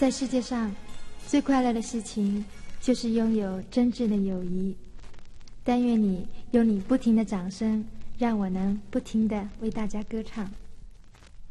在世界上，最快乐的事情就是拥有真挚的友谊。但愿你用你不停的掌声，让我能不停的为大家歌唱。